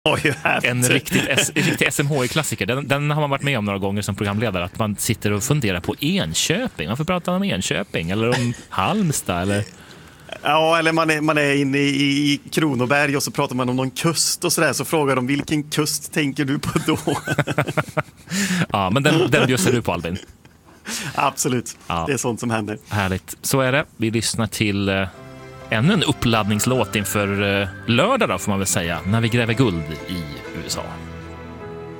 En riktig SMHI-klassiker. Den har man varit med om några gånger som programledare, att man sitter och funderar på Enköping. Varför pratar man om Enköping? Eller om Halmstad? Eller... Ja, eller man är inne i Kronoberg och så pratar man om någon kust och sådär, så frågar de vilken kust tänker du på då? Ja, men den bjussar du på, Albin. Absolut, ja. Det är sånt som händer. Härligt, så är det. Vi lyssnar till ännu en uppladdningslåt inför lördag då, får man väl säga, när vi gräver guld i USA.